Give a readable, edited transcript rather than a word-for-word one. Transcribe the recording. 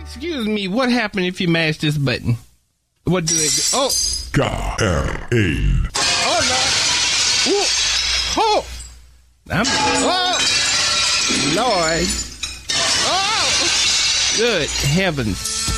Excuse me, what happened if you mash this button? What do it do? Oh. K-L-A. Oh, Lord. Ooh. Oh. Oh. Lord. Oh. Good heavens.